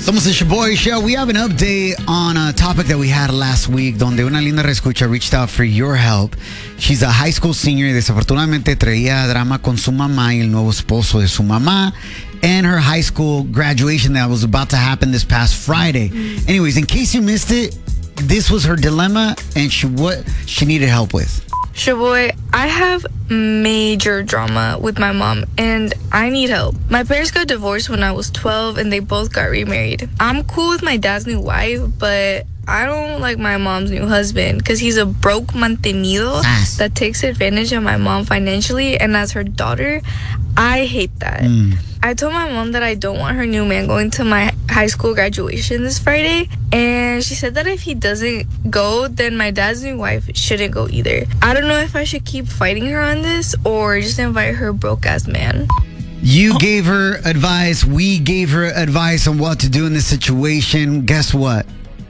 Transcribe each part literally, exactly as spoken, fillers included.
Somos el Shaboy Show. We have an update on a topic that we had last week, donde una linda reescucha reached out for your help. She's a high school senior y desafortunadamente traía drama con su mamá y el nuevo esposo de su mamá and her high school graduation that was about to happen this past Friday. Mm. Anyways, in case you missed it, this was her dilemma and she what she needed help with. Shaboy, I have major drama with my mom and I need help. My parents got divorced when I was twelve and they both got remarried. I'm cool with my dad's new wife, but I don't like my mom's new husband because he's a broke mantenido that takes advantage of my mom financially, and as her daughter, I hate that. Mm. I told my mom that I don't want her new man going to my high school graduation this Friday, and she said that if he doesn't go, then my dad's new wife shouldn't go either. I don't know if I should keep fighting her on this or just invite her broke-ass man. You oh. gave her advice. We gave her advice on what to do in this situation. Guess what?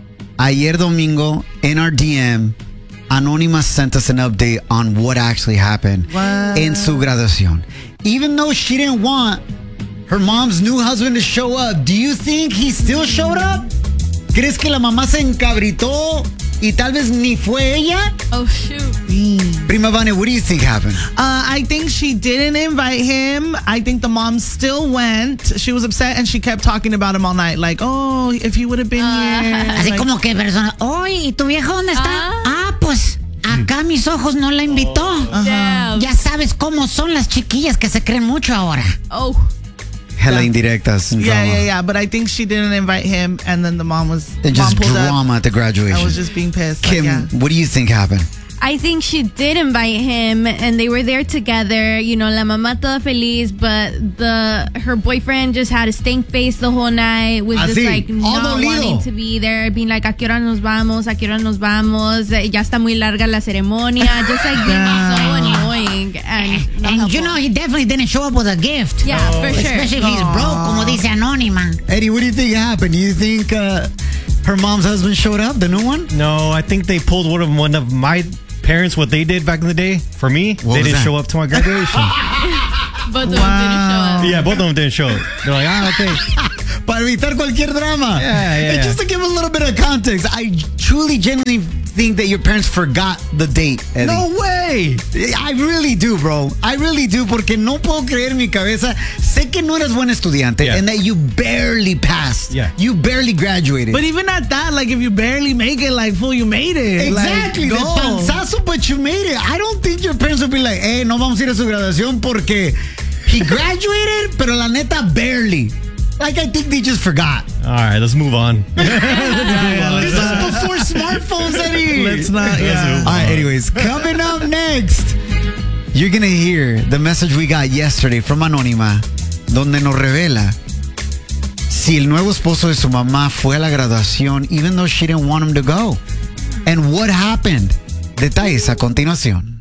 Ayer domingo, in our D M, Anónima sent us an update on what actually happened what? in su graduación. Even though she didn't want her mom's new husband to show up, do you think he still showed up? ¿Crees que la mamá se encabritó y tal vez ni fue ella? Oh, shoot. Mm. Prima Vane, what do you think happened? Uh, I think she didn't invite him. I think the mom still went. She was upset and she kept talking about him all night. Like, oh, if he would have been uh, here. Así like, como que persona, oye, ¿y tu vieja dónde está? Uh, ah, pues acá mis ojos no la invitó. Oh, uh-huh. Ya sabes cómo son las chiquillas que se creen mucho ahora. Oh. Hella yeah. indirectas. Yeah, drama. yeah, yeah. But I think she didn't invite him, and then the mom was and mom just drama up. at the graduation. I was just being pissed. Kim, like, yeah. what do you think happened? I think she did invite him, and they were there together. You know, la mamá toda feliz, but the her boyfriend just had a stank face the whole night. Was Así, just like not dolido. wanting to be there, being like, ¿a qué hora nos vamos? ¿A qué hora nos vamos? Ya está muy larga la ceremonia. Just like being so annoying. And, and you know, he definitely didn't show up with a gift. Yeah, oh. for sure. Especially if he's broke, como dice Anónima. Eddie, what do you think happened? Do you think uh, her mom's husband showed up, the new one? No, I think they pulled one of one of my parents, what they did back in the day. For me, what they didn't that? show up to my graduation. Both of them didn't show up. Yeah, both of them didn't show up. They're like, ah, okay. Para evitar cualquier drama. Yeah, yeah, and just to give a little bit of context, I truly, genuinely think that your parents forgot the date, Eddie. No way. I really do, bro. I really do, porque no puedo creer en mi cabeza. Sé que no eres buen estudiante, yeah. and that you barely passed. Yeah. You barely graduated. But even at that, like, if you barely make it, like, fool, you made it. Exactly. Like, De panzazo, but you made it. I don't think your parents would be like, hey, no vamos a ir a su graduación porque he graduated, pero la neta, barely. Like, I think they just forgot. All right, let's move on. This is before smartphones, Eddie. Let's not, yeah. All right, anyways, coming up next, you're going to hear the message we got yesterday from Anónima, donde nos revela si el nuevo esposo de su mamá fue a la graduación, even though she didn't want him to go. And what happened? Detalles a continuación.